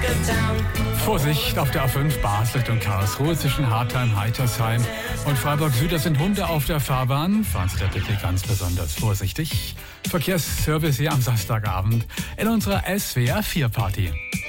Vorsicht auf der A5 Basel Richtung Karlsruhe zwischen Hartheim, Heitersheim und Freiburg Süd. Da sind Hunde auf der Fahrbahn. Fahren Sie da bitte ganz besonders vorsichtig. Verkehrsservice hier am Samstagabend in unserer SWR 4 Party.